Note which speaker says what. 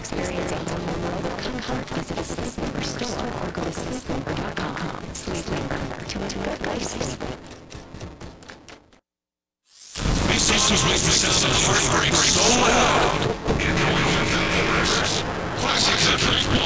Speaker 1: experiencing remote comfort, visit a Sleep Number store or go to sleepnumber.com. Sleep Number, to a good place to sleep.
Speaker 2: These songs make the sound of heartbreak so loud. Classic country.